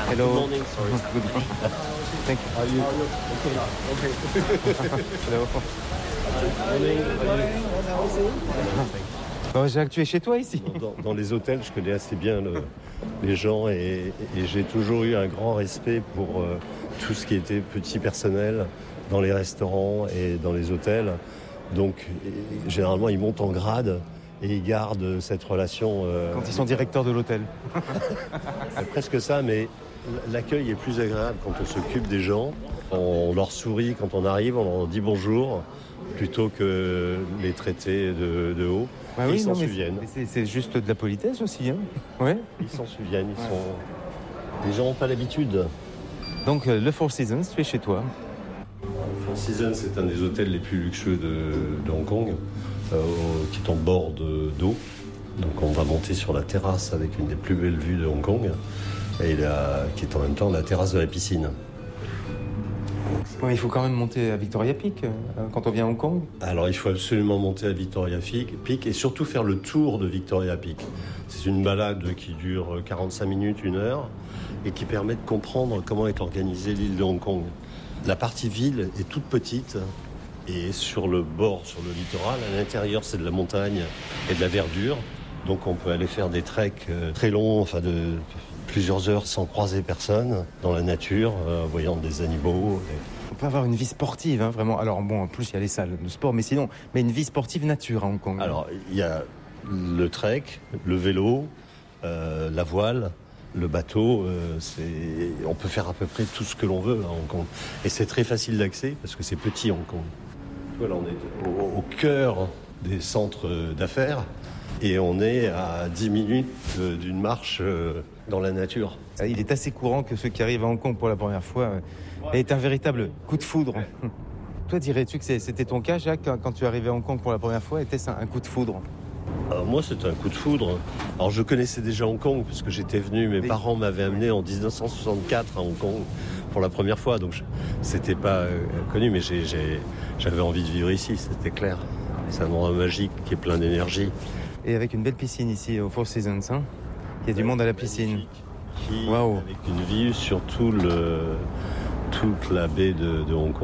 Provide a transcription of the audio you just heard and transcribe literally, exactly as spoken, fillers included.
Hello. Good morning, sorry. Good morning. Thank you. Are you okay? Okay. Hello. Bon, Jacques, tu es chez toi ici? Dans, dans les hôtels, je connais assez bien le, les gens et, et j'ai toujours eu un grand respect pour euh, tout ce qui était petit personnel dans les restaurants et dans les hôtels. Donc, et, généralement, ils montent en grade et ils gardent cette relation. Euh, Quand ils sont directeurs de l'hôtel. C'est presque ça, mais l'accueil est plus agréable quand on s'occupe des gens. On leur sourit quand on arrive, on leur dit bonjour, plutôt que les traiter de, de haut. Bah oui, ils s'en non, mais souviennent. c'est, c'est juste de la politesse aussi. Hein. Ouais. Ils s'en souviennent. Ils sont... Les gens n'ont pas l'habitude. Donc, euh, le Four Seasons, tu es chez toi. Four Seasons, c'est un des hôtels les plus luxueux de, de Hong Kong, euh, qui est en bord de, d'eau. Donc, on va monter sur la terrasse avec une des plus belles vues de Hong Kong, et la, qui est en même temps la terrasse de la piscine. Ouais, il faut quand même monter à Victoria Peak euh, quand on vient à Hong Kong. Alors, il faut absolument monter à Victoria Peak et surtout faire le tour de Victoria Peak. C'est une balade qui dure quarante-cinq minutes, une heure, et qui permet de comprendre comment est organisée l'île de Hong Kong. La partie ville est toute petite et sur le bord, sur le littoral. À l'intérieur, c'est de la montagne et de la verdure. Donc, on peut aller faire des treks très longs, enfin de plusieurs heures sans croiser personne dans la nature, euh, voyant des animaux. Et... On peut avoir une vie sportive, hein, vraiment. Alors bon, en plus, il y a les salles de sport, mais sinon, mais une vie sportive nature à Hong Kong. Alors, il y a le trek, le vélo, euh, la voile, le bateau. Euh, c'est... On peut faire à peu près tout ce que l'on veut à Hong Kong. Et c'est très facile d'accès parce que c'est petit Hong Kong. Voilà, on est au, au cœur des centres d'affaires et on est à dix minutes d'une marche dans la nature. Il est assez courant que ceux qui arrivent à Hong Kong pour la première fois aient un véritable coup de foudre. Toi, dirais-tu que c'était ton cas, Jacques, quand tu arrivais à Hong Kong pour la première fois? Était-ce un coup de foudre? Alors moi, c'était un coup de foudre. Alors, je connaissais déjà Hong Kong, parce que j'étais venu, mes parents m'avaient amené en dix-neuf cent soixante-quatre à Hong Kong pour la première fois, donc je, c'était pas euh, connu, mais j'ai, j'ai, j'avais envie de vivre ici, c'était clair. C'est un endroit magique qui est plein d'énergie. Et avec une belle piscine ici, au Four Seasons, hein. Il y a du monde à la piscine. Qui, Waouh. avec une vue sur tout le, toute la baie de, de Hong Kong.